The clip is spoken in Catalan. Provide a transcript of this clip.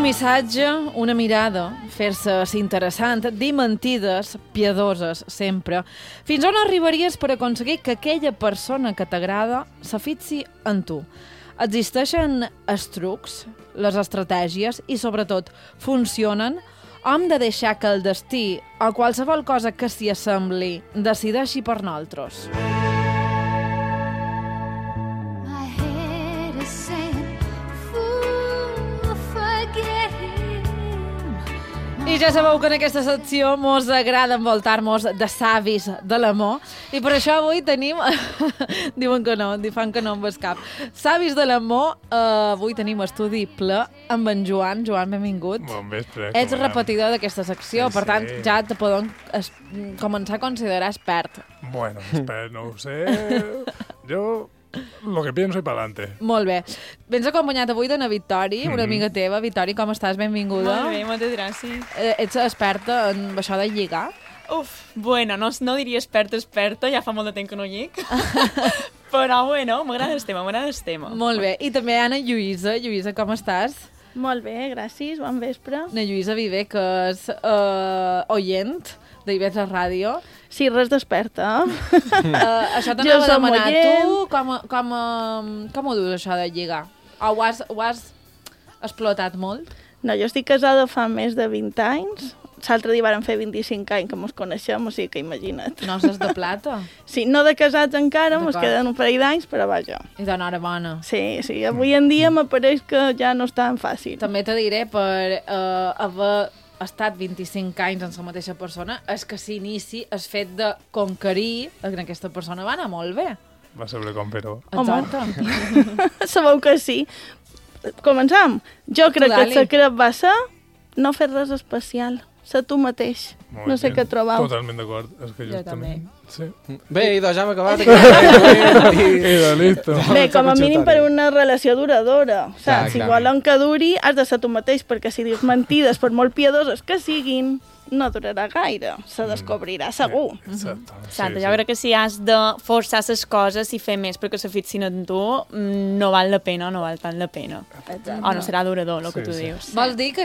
Un missatge, una mirada, fer-se interessant, dir mentides, piadoses, sempre. Fins on arribaries per aconseguir que aquella persona que t'agrada s'afixi en tu? Existeixen els trucs, les estratègies i, sobretot, funcionen? O hem de deixar que el destí o qualsevol cosa que s'hi assembli decideixi per nosaltres? I ja sabeu que en aquesta secció mos agrada envoltar-nos de savis de l'amor i per això avui tenim... Diuen que no, fan que no amb el cap. Savis de l'amor, avui tenim estudi ple amb en Joan. Joan, benvingut. Bon vespre. Ets repetidor d'aquesta secció, per tant, ja te podem començar a considerar expert. Bueno, expert, no ho sé. Jo... Lo que pienso y pa'lante. Molt bé. Vens acompanyat avui d'una Victòria, una amiga teva. Victòria, com estàs? Benvinguda. Molt bé, moltes gràcies. Ets experta en això de lligar? Bueno, no diria experta, ja fa molt de temps que no llig. Però bueno, m'agrada el tema. Molt bé. I també Anna Lluïsa. Lluïsa, com estàs? Molt bé, gràcies, bon vespre. Ana Lluïsa Viver, que és oient d'Ives Ràdio. Sí, res d'experta. Això t'anava a demanar. Tu com ho dus, això de lligar? O ho has explotat molt? No, jo estic casada fa més de 20 anys. L'altre dia vàrem fer 25 anys que mos coneixem, o sigui que imagina't. No ses de plata? Sí, no de casats encara, mos queden un parell d'anys, però vaja. I d'enhorabona. Sí, avui en dia m'apareix que ja no és tan fàcil. També te diré, per haver estat 25 anys en la mateixa persona, és que s'inici el fet de conquerir en aquesta persona va anar molt bé. Va ser com però. Exacte. Sabeu que sí. Començam. Jo crec que el secret va ser no fer res especial. Ser tu mateix. No sé què trobau. Totalment d'acord. És que jo també. Sí. Bé, idò, ja hem acabat. Listo. Bé, com a mínim per una relació duradora. Saps? Si volen que duri, has de ser tu mateix, perquè si dius mentides, per molt piadoses que siguin, no durarà gaire. Se descobrirà segur. Exacte, jo crec que si has de forçar les coses i fer més perquè s'afixin en tu, no val la pena o no val tant la pena. O no serà durador, el que tu dius. Vols dir que